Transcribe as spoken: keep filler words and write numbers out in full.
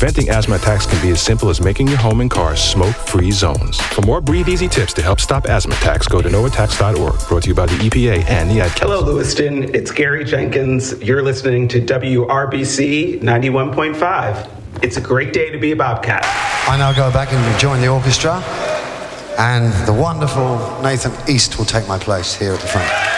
Preventing asthma attacks can be as simple as making your home and car smoke-free zones. For more Breathe Easy tips to help stop asthma attacks, go to no attacks dot org. Brought to you by the E P A and the Ad Council. Hello, Lewiston. It's Gary Jenkins. You're listening to W R B C ninety-one point five. It's a great day to be a Bobcat. I now go back and join the orchestra, and the wonderful Nathan East will take my place here at the front.